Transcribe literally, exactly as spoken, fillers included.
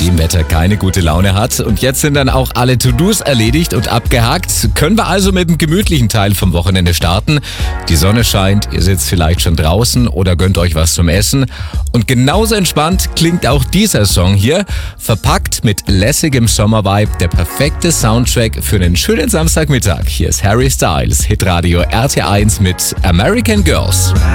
dem Wetter keine gute Laune hat. Und jetzt sind dann auch alle To-Dos erledigt und abgehakt. Können wir also mit dem gemütlichen Teil vom Wochenende starten. Die Sonne scheint, ihr sitzt vielleicht schon draußen oder gönnt euch was zum Essen. Und genauso entspannt klingt auch dieser Song hier. Verpackt mit lässigem Sommervibe, der perfekte Soundtrack für einen schönen Samstagmittag. Hier ist Harry Styles, Hitradio R T eins mit American Girls.